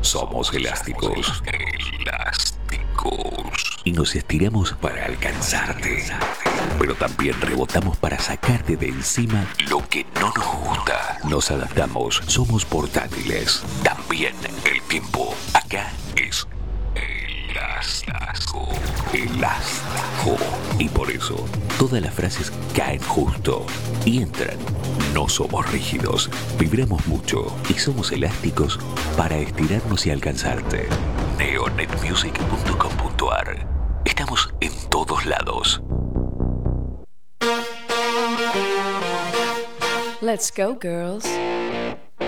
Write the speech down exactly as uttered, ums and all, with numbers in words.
Somos elásticos. Elásticos. Y nos estiramos para alcanzarte. Pero también rebotamos para sacarte de encima lo que no nos gusta. Nos adaptamos. Somos portátiles. También el tiempo. Acá es elástico. Elástico. Y por eso, todas las frases caen justo y entran. No somos rígidos, vibramos mucho y somos elásticos para estirarnos y alcanzarte. neonet music punto com punto a r. Estamos en todos lados. Let's go, girls.